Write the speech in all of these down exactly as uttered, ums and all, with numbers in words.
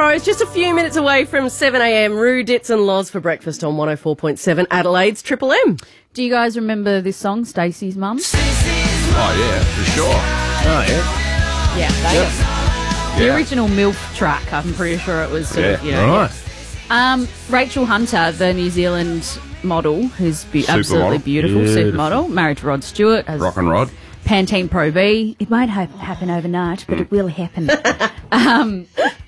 Pro is just a few minutes away from seven a m. Rue, Ditz and Loz for breakfast on one oh four point seven Adelaide's Triple M. Do you guys remember this song, Stacey's Mum? Oh, yeah, for sure. Oh, yeah. Yeah, they, Yep. the Yeah. original MILF track. I'm pretty sure it was sort of, Yeah. you know. Right. Um, Rachel Hunter, the New Zealand model, who's be- absolutely Supermodel. beautiful, Beautiful. supermodel, married to Rod Stewart, has Rock and Rod. Pantene Pro V. It might ha- happen overnight, but it will happen. um,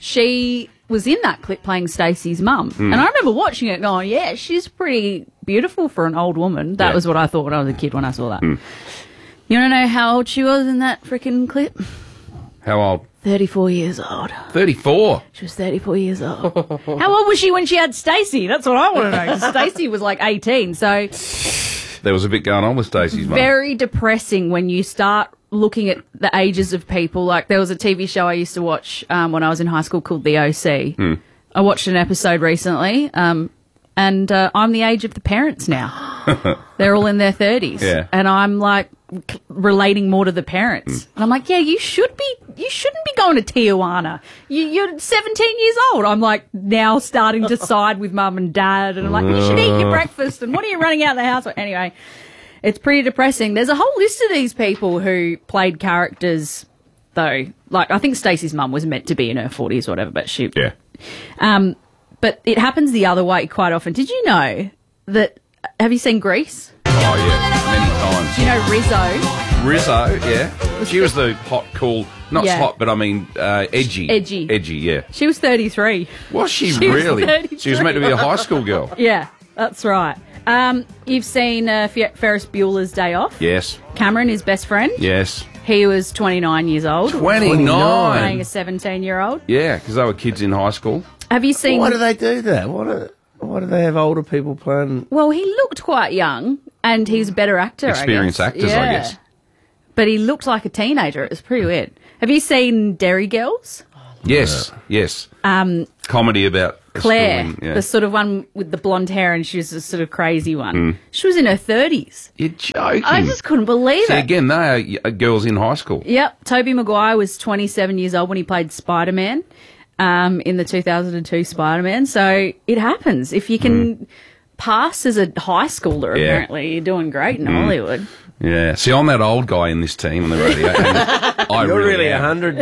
she was in that clip playing Stacey's mum. And I remember watching it going, yeah, she's pretty beautiful for an old woman. That Yeah. was what I thought when I was a kid when I saw that. You want to know how old she was in that freaking clip? How old? thirty-four years old. thirty-four. She was thirty-four years old. How old was she when she had Stacey? That's what I want to know. 'Cause Stacey was like eighteen. So There was a bit going on with Stacey's mum. very depressing when you start looking at the ages of people. Like there was a T V show I used to watch um, when I was in high school called The O C. Hmm. I watched an episode recently, um, and uh, I'm the age of the parents now. They're all in their thirties, Yeah. and I'm like c- relating more to the parents. And I'm like, yeah, you should be, you shouldn't be going to Tijuana. You, you're seventeen years old. I'm like now starting to side with mum and dad, and I'm like, you should eat your breakfast. And what are you running out of the house? But anyway, it's pretty depressing. There's a whole list of these people who played characters, though. Like I think Stacey's mum was meant to be in her forties or whatever, but she, Yeah. um, but it happens the other way quite often. Did you know that? Have you seen Grease? Oh, yeah. Many times. Do you know Rizzo? Rizzo, yeah. She was the hot, cool, not Yeah. hot, but I mean uh, edgy. Edgy. Edgy, yeah. She was thirty-three. Was she, She was really? thirty-three. She was meant to be a high school girl. Yeah, that's right. Um, you've seen uh, Fer- Ferris Bueller's Day Off. Yes, Cameron, his best friend. yes. He was twenty-nine years old. twenty-nine. Playing a seventeen-year-old. Yeah, because they were kids in high school. Have you seen... Why do they do that? Why do, why do they have older people playing? Well, he looked quite young, and he's a better actor, Experienced I guess. actors, I Yeah. guess. But he looked like a teenager. It was pretty weird. Have you seen Derry Girls? Yes, yes. Um, Comedy about Claire, schooling, yeah. the sort of one with the blonde hair, and she was a sort of crazy one. Mm. She was in her thirties. You're joking. I just couldn't believe See, it. again, they are y- girls in high school. Yep, Tobey Maguire was twenty-seven years old when he played Spider-Man um, in the two thousand two Spider-Man. So it happens. If you can pass as a high schooler, Yeah. apparently, you're doing great in Hollywood. Yeah. See, I'm that old guy in this team on the radio. and I You're really am. a hundred.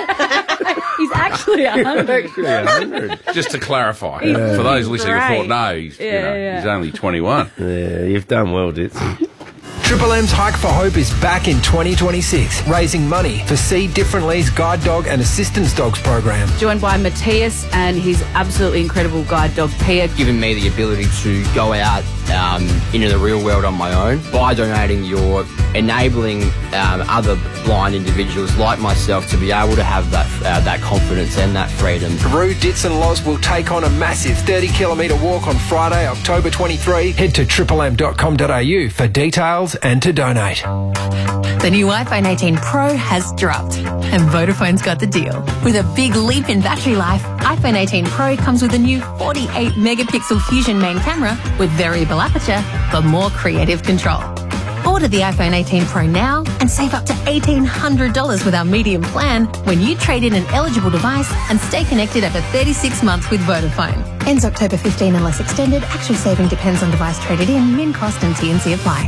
He's actually a hundred. Actually a hundred. Just to clarify, for those listening who great. thought, no, he's, you Yeah, know, yeah. he's only twenty-one. Yeah, you've done well, Ditz. Triple M's Hike for Hope is back in twenty twenty-six, raising money for See Differently's Guide Dog and Assistance Dogs program. Joined by Matthias and his absolutely incredible guide dog, Pia. Given me the ability to go out um, into the real world on my own. By donating, you're enabling um, other blind individuals like myself to be able to have that uh, that confidence and that freedom. Rue, Ditz and Loz will take on a massive thirty kilometre walk on Friday, October twenty-third. Head to triple m dot com dot a u for details and to donate. The new iPhone eighteen Pro has dropped, and Vodafone's got the deal. With a big leap in battery life, iPhone eighteen Pro comes with a new forty-eight megapixel Fusion main camera with variable aperture for more creative control. Order the iPhone eighteen Pro now and save up to eighteen hundred dollars with our medium plan when you trade in an eligible device and stay connected over thirty-six months with Vodafone. Ends October fifteenth unless extended. Actual saving depends on device traded in. Min cost and T and C apply.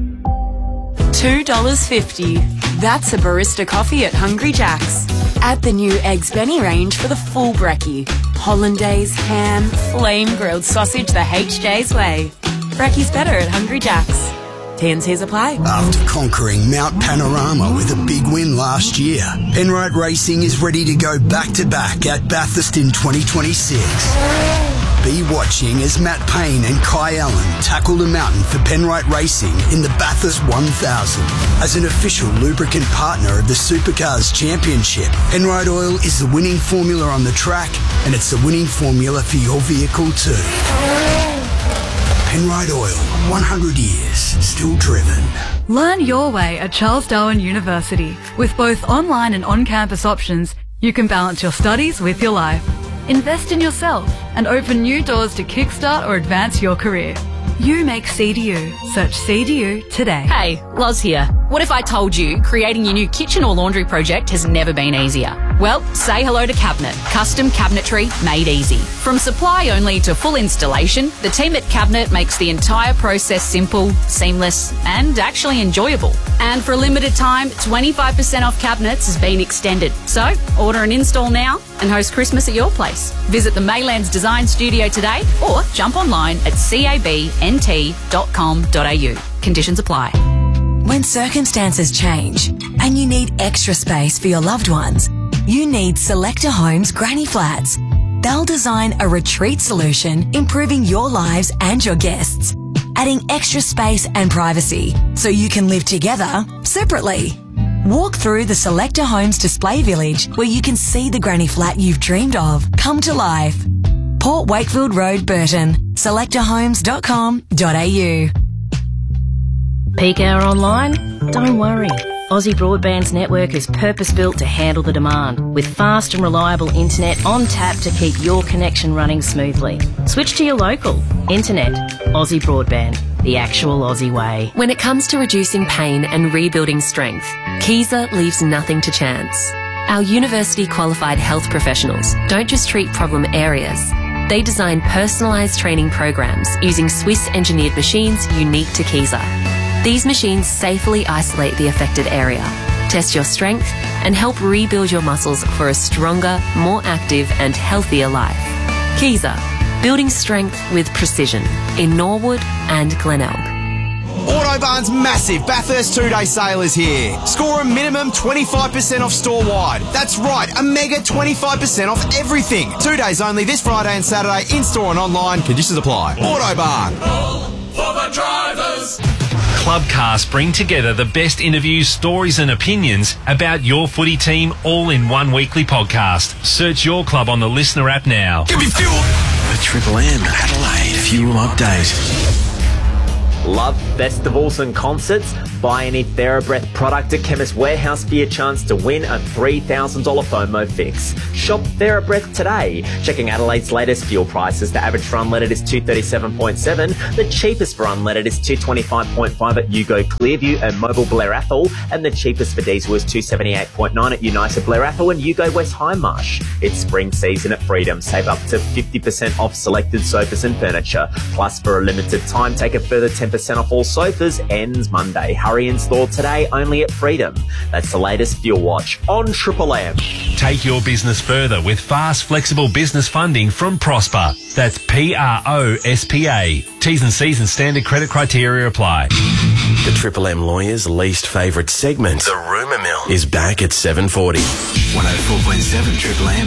two dollars fifty. That's a barista coffee at Hungry Jack's. Add the new Eggs Benny range for the full brekkie. Hollandaise, ham, flame grilled sausage the H J's way. Brekkie's better at Hungry Jack's. T and C's apply. After conquering Mount Panorama with a big win last year, Penrite Racing is ready to go back-to-back at Bathurst in twenty twenty-six. Be watching as Matt Payne and Kai Allen tackle the mountain for Penrite Racing in the Bathurst one thousand. As an official lubricant partner of the Supercars Championship, Penrite Oil is the winning formula on the track, and it's the winning formula for your vehicle too. Penrite Oil, one hundred years, still driven. Learn your way at Charles Darwin University. With both online and on-campus options, you can balance your studies with your life. Invest in yourself and open new doors to kickstart or advance your career. You make C D U. Search C D U today. Hey, Loz here. What if I told you creating your new kitchen or laundry project has never been easier? Well, say hello to Cabinet. Custom cabinetry made easy. From supply only to full installation, the team at Cabinet makes the entire process simple, seamless, and actually enjoyable. And for a limited time, twenty-five percent off cabinets has been extended. So, order and install now and host Christmas at your place. Visit the Maylands Design Studio today or jump online at cabnt dot com dot a u. Conditions apply. When circumstances change and you need extra space for your loved ones, you need Selector Homes Granny Flats. They'll design a retreat solution, improving your lives and your guests, adding extra space and privacy so you can live together separately. Walk through the Selector Homes Display Village where you can see the granny flat you've dreamed of come to life. Port Wakefield Road, Burton. selector homes dot com dot a u. Peak hour online? Don't worry. Aussie Broadband's network is purpose-built to handle the demand, with fast and reliable internet on tap to keep your connection running smoothly. Switch to your local. Internet. Aussie Broadband. The actual Aussie way. When it comes to reducing pain and rebuilding strength, Kaiser leaves nothing to chance. Our university-qualified health professionals don't just treat problem areas. They design personalised training programs using Swiss-engineered machines unique to Kaiser. These machines safely isolate the affected area, test your strength, and help rebuild your muscles for a stronger, more active and healthier life. Kaiser, building strength with precision in Norwood and Glenelg. Autobarn's massive Bathurst two-day sale is here. Score a minimum twenty-five percent off store-wide. That's right, a mega twenty-five percent off everything. Two days only this Friday and Saturday, in-store and online. Conditions apply. Autobarn. All for the drivers. Clubcast bring together the best interviews, stories and opinions about your footy team all in one weekly podcast. Search your club on the Listener app now. Give me fuel! The Triple M Adelaide Fuel Update. Love festivals and concerts? Buy any TheraBreath product at Chemist Warehouse for your chance to win a three thousand dollars FOMO fix. Shop TheraBreath today. Checking Adelaide's latest fuel prices. The average for unleaded is two thirty-seven point seven. The cheapest for unleaded is two twenty-five point five at Yugo Clearview and Mobile Blair Athol. And the cheapest for diesel is two seventy-eight point nine at United Blair Athol and Yugo West Hindmarsh. It's spring season at Freedom. Save up to fifty percent off selected sofas and furniture. Plus, for a limited time, take a further ten percent off all sofas. Ends Monday. Hurry in store today only at Freedom. That's the latest Fuel Watch on Triple M. Take your business further with fast, flexible business funding from Prosper. That's P R O S P A. T's and C's and standard credit criteria apply. The Triple M Lawyers' least favourite segment, The Rumour Mill, is back at seven forty. one oh four point seven Triple M.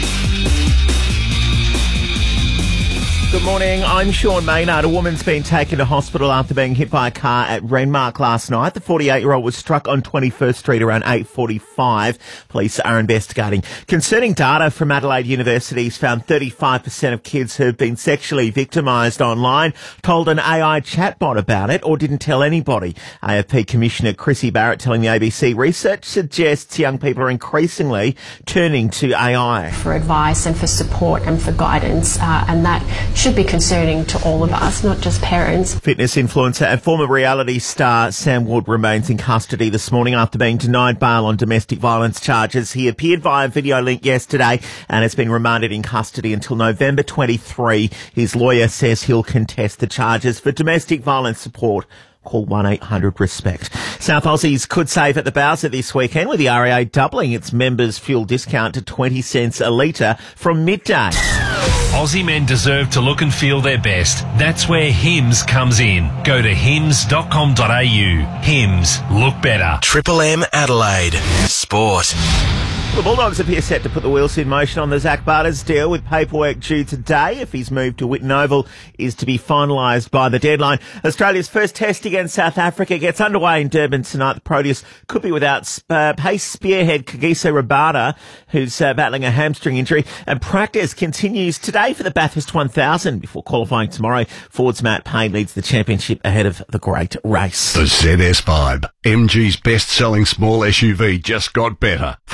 Good morning, I'm Sean Maynard. A woman's been taken to hospital after being hit by a car at Renmark last night. The forty-eight-year-old was struck on twenty-first Street around eight forty-five. Police are investigating. Concerning data from Adelaide University's found thirty-five percent of kids who've been sexually victimised online told an A I chatbot about it or didn't tell anybody. A F P Commissioner Chrissy Barrett telling the A B C research suggests young people are increasingly turning to A I. For advice and for support and for guidance, uh, and that should be concerning to all of us, not just parents. Fitness influencer and former reality star Sam Wood remains in custody this morning after being denied bail on domestic violence charges. He appeared via video link yesterday and has been remanded in custody until November twenty-third. His lawyer says he'll contest the charges for domestic violence support. Call one eight hundred RESPECT. South Aussies could save at the Bowser this weekend with the R A A doubling its members' fuel discount to twenty cents a litre from midday. Aussie men deserve to look and feel their best. That's where Hims comes in. Go to hims dot com dot a u. Hims. Look better. Triple M Adelaide. Sport. The Bulldogs appear set to put the wheels in motion on the Zach Butters deal, with paperwork due today if his move to Whitten Oval is to be finalised by the deadline. Australia's first test against South Africa gets underway in Durban tonight. The Proteas could be without uh, pace spearhead Kagiso Rabada, who's uh, battling a hamstring injury. And practice continues today for the Bathurst one thousand before qualifying tomorrow. Ford's Matt Payne leads the championship ahead of the great race. The Z S five, M G's best-selling small S U V, just got better. From just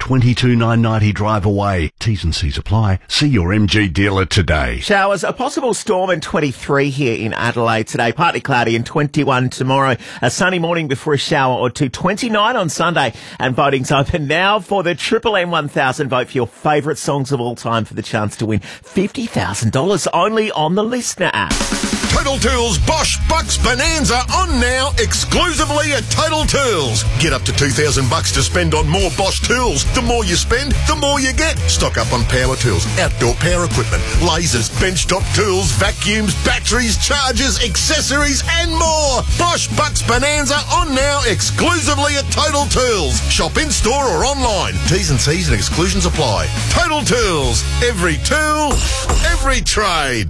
twenty-two thousand nine hundred ninety drive away. T's and C's apply. See your M G dealer today. Showers, a possible storm and twenty-three here in Adelaide today. Partly cloudy and twenty-one tomorrow. A sunny morning before a shower or two. twenty-nine on Sunday. And voting's open now for the Triple M one thousand. Vote for your favourite songs of all time for the chance to win fifty thousand dollars only on the Listener app. Total Tools Bosch Bucks Bonanza on now exclusively at Total Tools. Get up to two thousand bucks to spend on more Bosch tools. The more you spend, the more you get. Stock up on power tools, outdoor power equipment, lasers, benchtop tools, vacuums, batteries, chargers, accessories and more. Bosch Bucks Bonanza on now exclusively at Total Tools. Shop in store or online. T's and C's and exclusions apply. Total Tools. Every tool, every trade.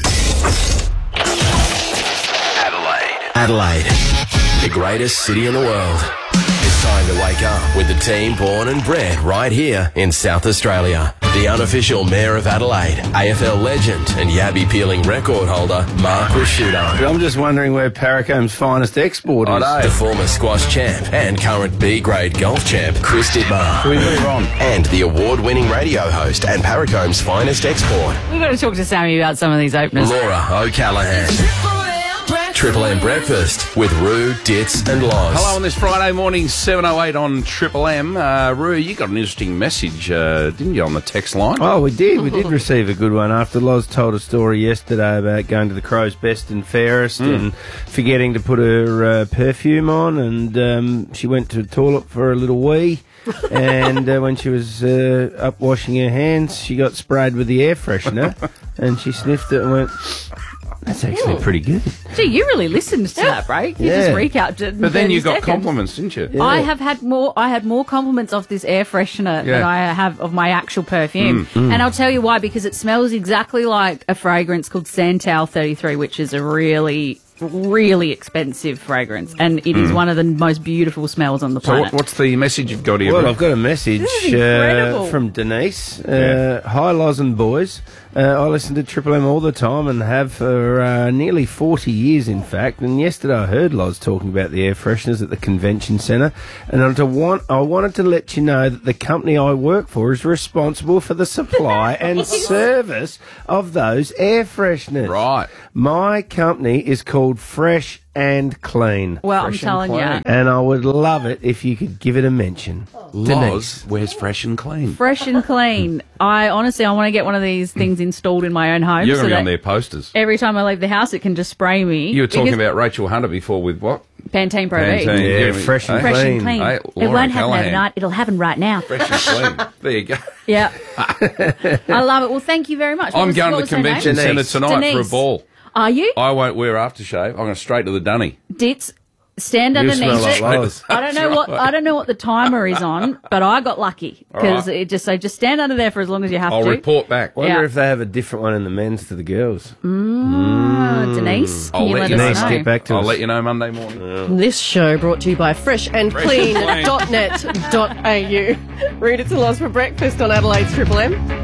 Adelaide. Adelaide, the greatest city in the world. It's time to wake up with the team born and bred right here in South Australia. The unofficial Mayor of Adelaide, A F L legend and Yabby peeling record holder, Mark Rasciuto. I'm just wondering where Paracome's finest export is. The former squash champ and current B-grade golf champ, Chris Dittmar. Can we move on? And the award-winning radio host and Paracome's finest export, We've got to talk to Sammy about some of these openers. Laura O'Callaghan. Triple M Breakfast with Roo, Ditz and Loz. Hello on this Friday morning, seven oh eight on Triple M. Uh, Roo, you got an interesting message, uh, didn't you, on the text line? Oh, we did. We did receive a good one after Loz told a story yesterday about going to the Crow's Best and Fairest Mm. and forgetting to put her uh, perfume on, and um, she went to the toilet for a little wee. and uh, when she was uh, up washing her hands, she got sprayed with the air freshener, and she sniffed it and went, "That's actually pretty good." Gee, you really listened to that break. You Yeah. just recapped it. in But then you thirty got seconds. compliments, didn't you? I have had more. I had more compliments off this air freshener Yeah. than I have of my actual perfume, Mm. Mm. and I'll tell you why. Because it smells exactly like a fragrance called Santal thirty-three, which is a really, really expensive fragrance, and it is Mm. one of the most beautiful smells on the So planet. what, what's the message you've got here? Well, Roo? I've got a message This is uh, incredible. from Denise. Uh, Hi, Loz and boys. Uh, I listen to Triple M all the time and have for uh, nearly forty years, in fact. And yesterday I heard Loz talking about the air fresheners at the convention centre. And I, to want, I wanted to let you know that the company I work for is responsible for the supply and service of those air fresheners. Right. My company is called Fresh and Clean. Well, I'm Fresh telling and you. Clean. And I would love it if you could give it a mention. Denise. Loz, where's Fresh and Clean? Fresh and clean. I honestly, I want to get one of these things installed in my own home. You're so going to be that on their posters. every time I leave the house, it can just spray me. You were talking Because about Rachel Hunter before with what? Pantene Pro V. Pantene, Yeah, Fresh and eh? Fresh Clean. and clean. Hey, It Laura won't happen Callahan. overnight. It'll happen right now. Fresh and Clean. There you go. Yeah. I love it. Well, thank you very much. What I'm was- going what to was the her name? convention centre Denise. tonight for a Denise. ball. Are you? I won't wear aftershave. I'm going straight to the dunny. Ditz, stand You underneath smell like it. Loz. I don't know what I don't know what the timer is on, but I got lucky All because right. it just so just stand under there for as long as you have I'll to. report back. Wonder Yeah. if they have a different one in the men's to the girls. Mm, Denise, can I'll you let let, you us know. Denise, know? get back to I'll us. let you know Monday morning. This show brought to you by fresh and clean dot net dot a u. Read it to Loz for breakfast on Adelaide's Triple M.